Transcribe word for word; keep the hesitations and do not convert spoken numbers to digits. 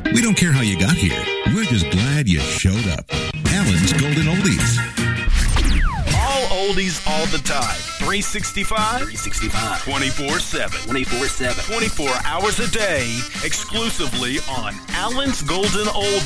We don't care how you got here. We're just glad you showed up. Alan's Golden Oldies. All oldies all the time. three sixty-five three sixty-five twenty-four seven twenty-four seven twenty-four hours a day, exclusively on Alan's Golden Oldies.